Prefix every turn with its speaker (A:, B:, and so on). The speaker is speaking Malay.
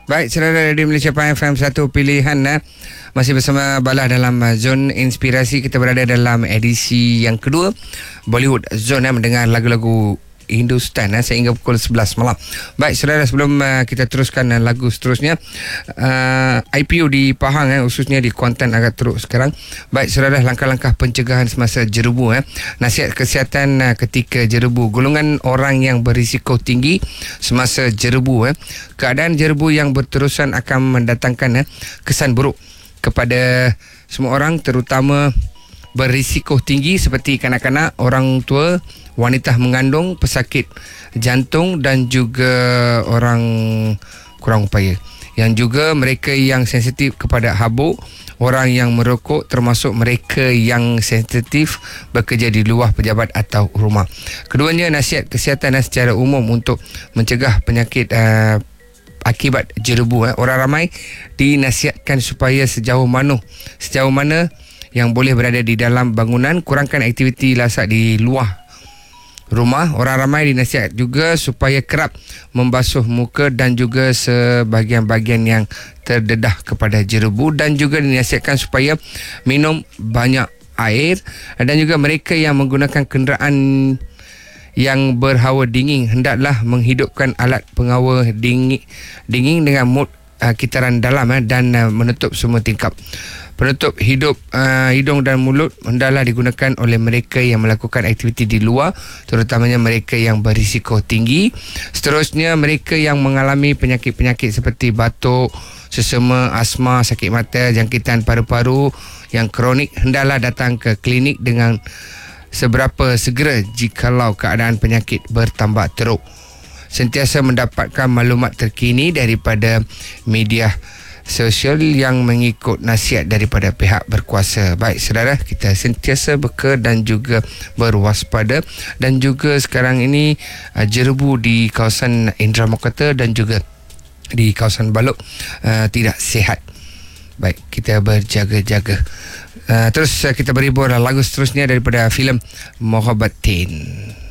A: Baik, saudara Radio Malaysia FM satu pilihan masih bersama Bala dalam Zon Inspirasi. Kita berada dalam edisi yang kedua Bollywood Zone mendengar lagu-lagu Hindustan sehingga pukul 11 malam. Baik, saudara, sebelum kita teruskan lagu seterusnya, IPO di Pahang khususnya di Kuantan agak teruk sekarang. Baik, saudara, langkah-langkah pencegahan semasa jerebu, nasihat kesihatan ketika jerebu, golongan orang yang berisiko tinggi semasa jerebu. Keadaan jerebu yang berterusan akan mendatangkan kesan buruk kepada semua orang, terutama berisiko tinggi seperti kanak-kanak, orang tua, wanita mengandung, pesakit jantung dan juga orang kurang upaya. Yang juga mereka yang sensitif kepada habuk, orang yang merokok, termasuk mereka yang sensitif bekerja di luar pejabat atau rumah. Keduanya nasihat kesihatan secara umum untuk mencegah penyakit akibat jerebu. Orang ramai dinasihatkan supaya sejauh mana yang boleh berada di dalam bangunan, kurangkan aktiviti lasak di luar rumah. Orang ramai dinasihat juga supaya kerap membasuh muka dan juga sebahagian-bahagian yang terdedah kepada jerebu, dan juga dinasihatkan supaya minum banyak air. Dan juga mereka yang menggunakan kenderaan yang berhawa dingin hendaklah menghidupkan alat penghawa dingin dengan mod kitaran dalam dan menutup semua tingkap. Penutup hidung dan mulut hendaklah digunakan oleh mereka yang melakukan aktiviti di luar, terutamanya mereka yang berisiko tinggi. Seterusnya, mereka yang mengalami penyakit-penyakit seperti batuk, sesama, asma, sakit mata, jangkitan paru-paru yang kronik hendaklah datang ke klinik dengan seberapa segera jikalau keadaan penyakit bertambah teruk. Sentiasa mendapatkan maklumat terkini daripada media sosial yang mengikut nasihat daripada pihak berkuasa. Baik, saudara, kita sentiasa beka dan juga berwaspada. Dan juga sekarang ini jerebu di kawasan Indra Mokhtar dan juga di kawasan Balok tidak sihat. Baik, kita berjaga-jaga. Terus kita berhibur lagu seterusnya daripada filem Mohabbatin.